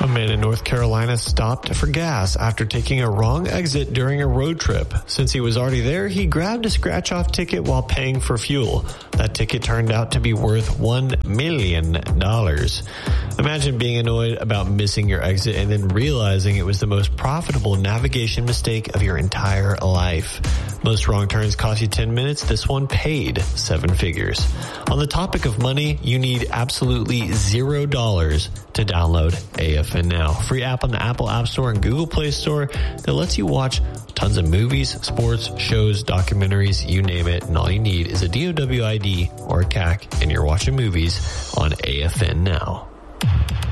A man in North Carolina stopped for gas after taking a wrong exit during a road trip. Since he was already there, he grabbed a scratch-off ticket while paying for fuel. That ticket turned out to be worth $1 million. Imagine being annoyed about missing your exit and then realizing it was the most profitable navigation mistake of your entire life. Most wrong turns cost you 10 minutes. This one paid 7 figures. On the topic of money, you need absolutely $0 to download AFN Now. Free app on the Apple App Store and Google Play Store that lets you watch tons of movies, sports, shows, documentaries, you name it, and all you need is a DOW ID or a CAC, and you're watching movies on AFN Now.